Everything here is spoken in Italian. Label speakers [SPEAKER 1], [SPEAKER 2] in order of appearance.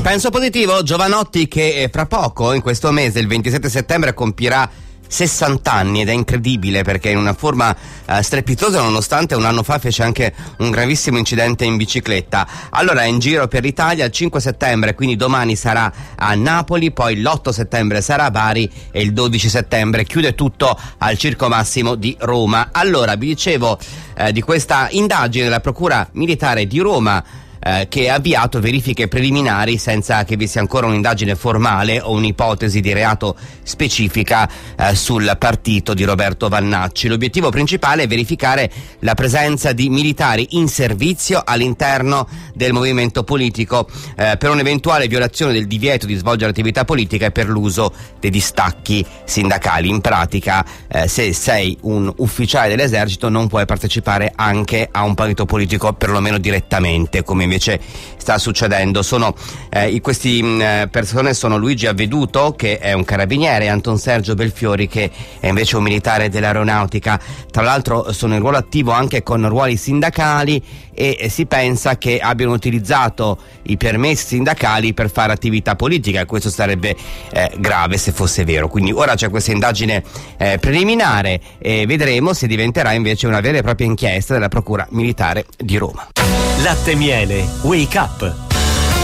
[SPEAKER 1] Penso positivo. Giovanotti, che fra poco, in questo mese, il 27 settembre, compirà 60 anni, ed è incredibile perché in una forma strepitosa, nonostante un anno fa fece anche un gravissimo incidente in bicicletta. Allora è in giro per l'Italia. Il 5 settembre, quindi domani, sarà a Napoli, poi l'8 settembre sarà a Bari e il 12 settembre chiude tutto al Circo Massimo di Roma. Allora, vi dicevo di questa indagine della Procura Militare di Roma, che ha avviato verifiche preliminari senza che vi sia ancora un'indagine formale o un'ipotesi di reato specifica sul partito di Roberto Vannacci. L'obiettivo principale è verificare la presenza di militari in servizio all'interno del movimento politico per un'eventuale violazione del divieto di svolgere attività politica e per l'uso dei distacchi sindacali. In pratica, se sei un ufficiale dell'esercito non puoi partecipare anche a un partito politico, perlomeno direttamente, come invece sta succedendo. Questi persone sono Luigi Avveduto, che è un carabiniere, e Anton Sergio Belfiori, che è invece un militare dell'aeronautica. Tra l'altro sono in ruolo attivo anche con ruoli sindacali e si pensa che abbiano utilizzato i permessi sindacali per fare attività politica, e questo sarebbe grave se fosse vero. Quindi ora c'è questa indagine preliminare e vedremo se diventerà invece una vera e propria inchiesta della Procura Militare di Roma.
[SPEAKER 2] Latte Miele Wake Up.